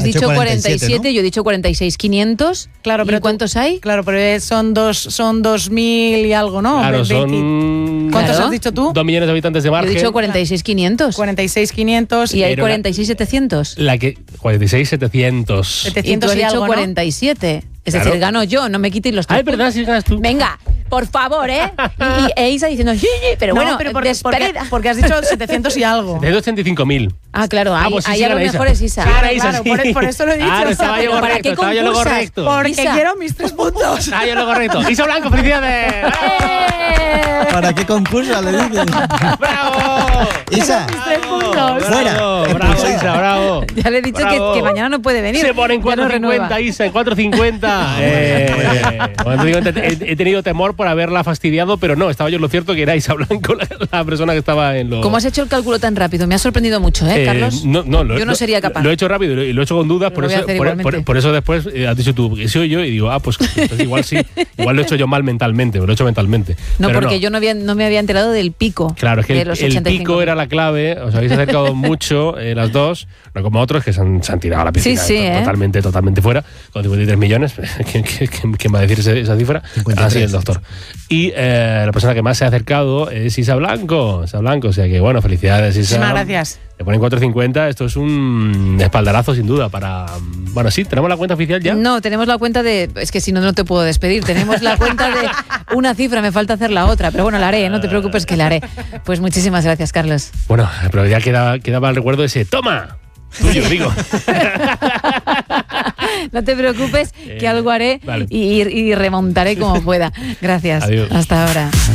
dicho 47, ¿no? yo he dicho 46.500. Claro, ¿Y pero cuántos hay? Claro, pero son 2.000 y algo, ¿no? Claro, 20. son... ¿Cuántos Claro. has dicho tú? 2 millones de habitantes de Yo he margen. dicho 46.500. 46.500. Y hay Pero la- 46.700. La que... 46.700. Y tú 700 has y dicho algo, ¿no? 47. Es Claro. decir, gano yo, no me quitéis los Ah, es 3 verdad, si ganas tú. Venga, por favor, ¿eh? E Isa diciendo, sí, pero No, bueno, pero despedida. porque has dicho 700 y algo. 785.000. Ah, claro, ahí, pues sí, ahí sí a lo gana Isa. mejor es Isa. Sí, gana Isa, Claro, sí. por eso lo he dicho. Claro, estaba yo ¿Pero para correcto, qué estaba yo lo concursas? correcto. Porque Isa. quiero mis 3 puntos. Estaba yo lo correcto. Isa Blanco, felicidades. ¡Eh! ¿Para qué concursa le dicen? ¡Bravo! Isa, Mis 3 puntos. Fuera. Bravo, Expulsada. Isa, bravo. Ya le he dicho Bravo. que mañana no puede venir. Se pone en Ya no 4.50, renueva. Isa, en 4.50. 4.50. He tenido temor por haberla fastidiado, pero no, estaba yo en lo cierto que era Isa Blanco la persona que estaba en lo... ¿Cómo has hecho el cálculo tan rápido? Me ha sorprendido mucho, Carlos? No, Yo no sería capaz. Lo he hecho rápido y lo he hecho con dudas, Lo por voy a eso, hacer por, igualmente. por eso después has dicho tú que soy yo y digo, pues entonces igual sí, igual lo he hecho yo mal mentalmente, me lo he hecho mentalmente. No, Pero porque yo no me había enterado del pico. Claro, es que de el los pico 85.000. era la clave, os habéis acercado mucho las dos, no como otros que se han tirado a la piscina Sí, sí, totalmente fuera, con 53 millones, ¿quién va a decir esa cifra? 53. Ah, sí, el doctor. Y la persona que más se ha acercado es Isa Blanco, o sea que bueno, felicidades Isa. Muchísimas gracias. Le ponen 4.50, esto es un espaldarazo sin duda para... Bueno, sí, ¿tenemos la cuenta oficial ya? No, tenemos la cuenta de... Es que si no, no te puedo despedir. Tenemos la cuenta de una cifra, me falta hacer la otra. Pero bueno, la haré, no te preocupes que la haré. Pues muchísimas gracias, Carlos. Bueno, pero ya quedaba el recuerdo de ese ¡toma! Tuyo, digo. No te preocupes que algo haré Vale. y remontaré como pueda. Gracias. Adiós. Hasta ahora.